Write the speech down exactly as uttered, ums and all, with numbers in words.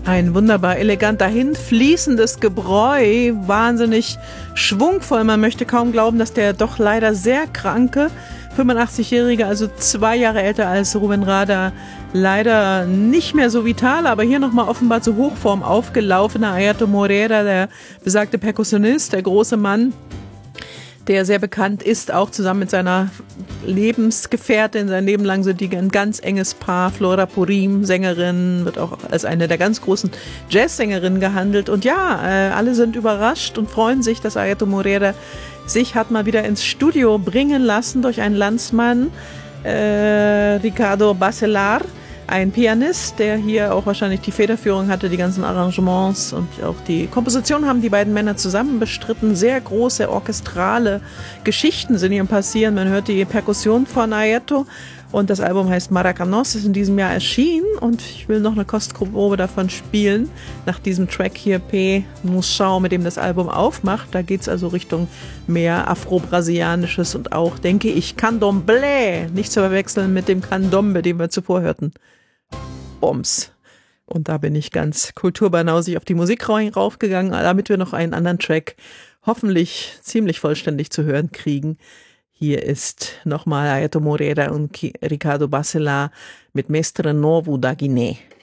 Ein wunderbar eleganter, hinfließendes Gebräu, wahnsinnig schwungvoll. Man möchte kaum glauben, dass der doch leider sehr kranke fünfundachtzigjährige, also zwei Jahre älter als Rubén Rada, leider nicht mehr so vital, aber hier nochmal offenbar zu Hochform aufgelaufener Hayato Moreira, der besagte Perkussionist, der große Mann, der sehr bekannt ist, auch zusammen mit seiner Lebensgefährtin. Sein Leben lang sind die ein ganz enges Paar. Flora Purim, Sängerin, wird auch als eine der ganz großen Jazzsängerinnen gehandelt. Und ja, äh, alle sind überrascht und freuen sich, dass Hayato Moreira sich hat mal wieder ins Studio bringen lassen durch einen Landsmann, äh, Ricardo Bacelar, ein Pianist, der hier auch wahrscheinlich die Federführung hatte, die ganzen Arrangements und auch die Komposition haben die beiden Männer zusammen bestritten. Sehr große orchestrale Geschichten sind hier passieren. Man hört die Perkussion von Hayato und das Album heißt Maracanos, ist in diesem Jahr erschienen und ich will noch eine Kostprobe davon spielen. Nach diesem Track hier, P. Mouchão, mit dem das Album aufmacht. Da geht es also Richtung mehr Afro-Brasilianisches und auch, denke ich, Candomblé. Nicht zu verwechseln mit dem Candombe, den wir zuvor hörten. Bombs. Und da bin ich ganz kulturbanausig auf die Musik raufgegangen, damit wir noch einen anderen Track hoffentlich ziemlich vollständig zu hören kriegen. Hier ist nochmal Hayato Moreira und Ricardo Bacelar mit Mestre Novo da Guiné.